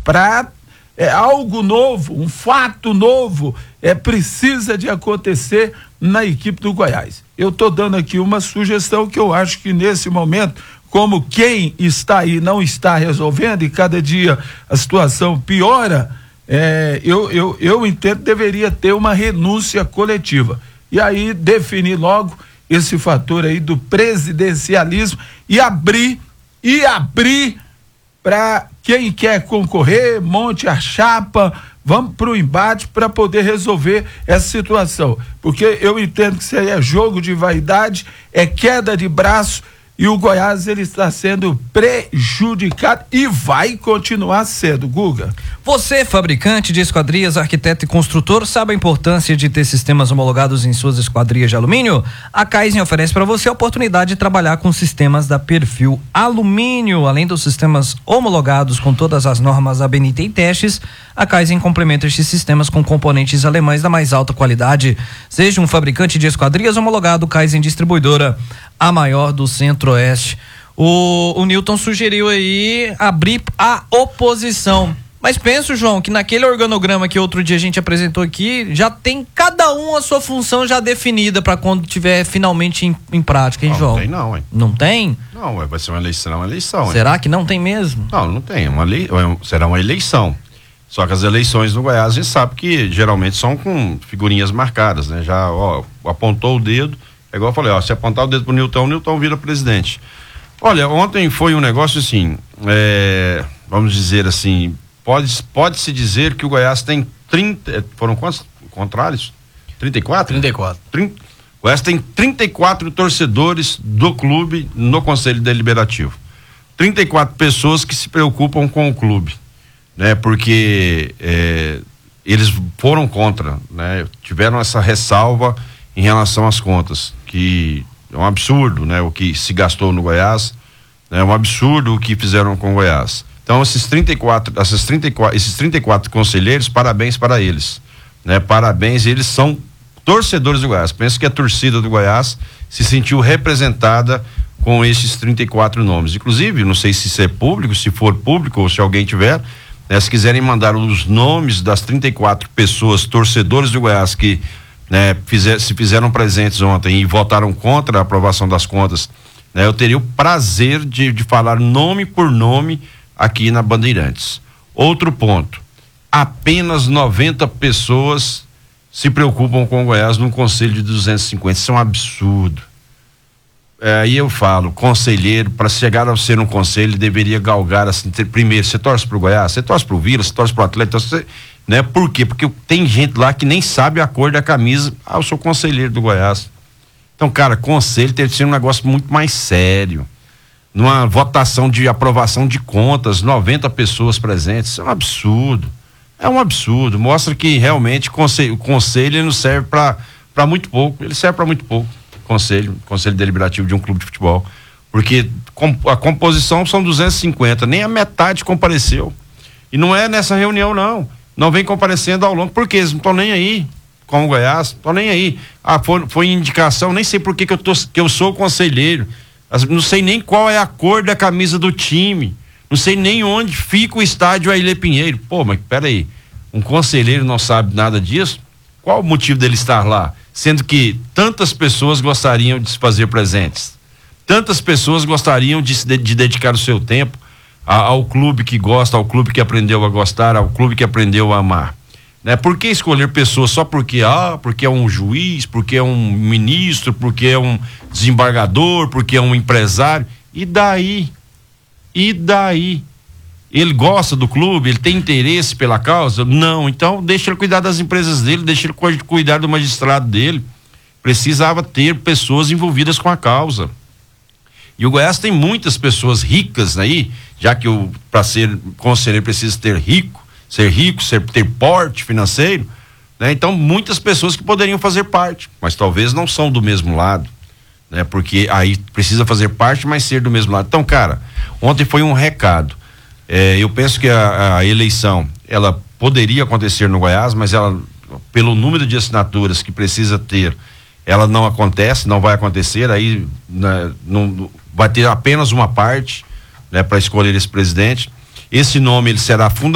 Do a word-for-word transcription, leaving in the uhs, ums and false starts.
para é, algo novo, um fato novo, é, precisa de acontecer na equipe do Goiás. Eu estou dando aqui uma sugestão que eu acho que nesse momento, como quem está aí não está resolvendo e cada dia a situação piora, é, eu, eu, eu entendo que deveria ter uma renúncia coletiva. E aí definir logo esse fator aí do presidencialismo e abrir, e abrir para quem quer concorrer, monte a chapa, vamos para o embate para poder resolver essa situação. Porque eu entendo que isso aí é jogo de vaidade, é queda de braço, e o Goiás ele está sendo prejudicado e vai continuar sendo, Guga. Você, fabricante de esquadrias, arquiteto e construtor, sabe a importância de ter sistemas homologados em suas esquadrias de alumínio? A Kaizen oferece para você a oportunidade de trabalhar com sistemas da Perfil Alumínio. Além dos sistemas homologados com todas as normas A B N T e testes, a Kaizen complementa estes sistemas com componentes alemães da mais alta qualidade. Seja um fabricante de esquadrias homologado, Kaizen Distribuidora, a maior do Centro-Oeste. O, o Newton sugeriu aí abrir a oposição. Mas penso, João, que naquele organograma que outro dia a gente apresentou aqui, já tem cada um a sua função já definida para quando tiver finalmente em, em prática, hein, não, João? Não tem não, hein? Não tem? Não, vai ser uma eleição, uma eleição. Será hein? que não tem mesmo? Não, não tem. Uma lei, será uma eleição. Só que as eleições no Goiás, a gente sabe que geralmente são com figurinhas marcadas, né? Já, ó, apontou o dedo, é igual eu falei, ó, se apontar o dedo pro Newton, o Newton vira presidente. Olha, ontem foi um negócio assim, é, vamos dizer assim, pode, pode-se dizer que o Goiás tem trinta, foram quantos contrários? trinta e quatro? trinta e quatro. trinta, o Goiás tem trinta e quatro torcedores do clube no Conselho Deliberativo. trinta e quatro pessoas que se preocupam com o clube, né? Porque é, eles foram contra, né? Tiveram essa ressalva em relação às contas, que é um absurdo, né? O que se gastou no Goiás, é um absurdo o que fizeram com o Goiás. Então esses trinta e quatro, esses trinta e quatro, esses trinta e quatro conselheiros, parabéns para eles, né? Parabéns, eles são torcedores do Goiás. Penso que a torcida do Goiás se sentiu representada com esses trinta e quatro nomes. Inclusive, não sei se isso é público, se for público ou se alguém tiver, né? Se quiserem mandar os nomes das trinta e quatro pessoas torcedores do Goiás que, né, fizer, se fizeram presentes ontem e votaram contra a aprovação das contas, né, eu teria o prazer de, de falar nome por nome aqui na Bandeirantes. Outro ponto, apenas noventa pessoas se preocupam com o Goiás num conselho de duzentos e cinquenta, isso é um absurdo. É, aí eu falo, conselheiro, para chegar a ser um conselho, deveria galgar assim, ter, primeiro, você torce pro Goiás, você torce pro Vila, você torce pro Atlético, você, né? Por quê? Porque tem gente lá que nem sabe a cor da camisa. Ah, eu sou conselheiro do Goiás. Então, cara, conselho tem que ser um negócio muito mais sério. Numa votação de aprovação de contas, noventa pessoas presentes, isso é um absurdo. É um absurdo. Mostra que realmente conselho, o conselho ele não serve para para muito pouco. Ele serve para muito pouco. Conselho, conselho deliberativo de um clube de futebol. Porque com, a composição são duzentos e cinquenta, nem a metade compareceu. E não é nessa reunião, não. Não vem comparecendo ao longo, porque eles não estão nem aí com o Goiás, estão nem aí. Ah, foi, foi indicação, nem sei por que, que, eu tô, que eu sou conselheiro. Não sei nem qual é a cor da camisa do time. Não sei nem onde fica o estádio Ailê Pinheiro. Pô, mas peraí, um conselheiro não sabe nada disso? Qual o motivo dele estar lá? Sendo que tantas pessoas gostariam de se fazer presentes. Tantas pessoas gostariam de, se de, de dedicar o seu tempo a, ao clube que gosta, ao clube que aprendeu a gostar, ao clube que aprendeu a amar. Né? Por que escolher pessoas só porque, ah, porque é um juiz, porque é um ministro, porque é um desembargador, porque é um empresário? E daí? E daí? Ele gosta do clube, ele tem interesse pela causa? Não, então deixa ele cuidar das empresas dele, deixa ele cuidar do magistrado dele. Precisava ter pessoas envolvidas com a causa. E o Goiás tem muitas pessoas ricas aí, já que para ser conselheiro precisa ter rico, ser rico, ser, ter porte financeiro, né? Então muitas pessoas que poderiam fazer parte, mas talvez não são do mesmo lado, né? Porque aí precisa fazer parte, mas ser do mesmo lado. Então, cara, ontem foi um recado. É, eu penso que a, a eleição, ela poderia acontecer no Goiás, mas ela, pelo número de assinaturas que precisa ter, ela não acontece, não vai acontecer, aí, né, não, vai ter apenas uma parte, né, para escolher esse presidente. Esse nome ele será fundamental